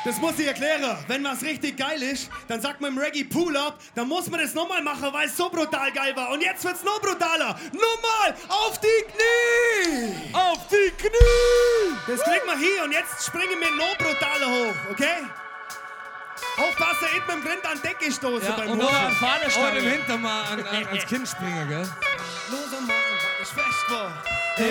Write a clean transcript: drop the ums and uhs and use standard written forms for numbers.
Das muss ich erklären. Wenn was richtig geil ist, dann sagt man im Reggae Pull-Up, dann muss man das nochmal machen, weil es so brutal geil war. Und jetzt wird's noch brutaler. Nochmal auf die Knie! Auf die Knie! Das kriegen wir hier und jetzt springen wir noch brutaler hoch, okay? Aufpassen, nicht mit dem Grind an die Decke stoßen Ja, beim und noch Hochfahren. an Fahnenstange. Und im Hinter mal ans Kind springen, gell? Los am Morgen, weil ich fest war.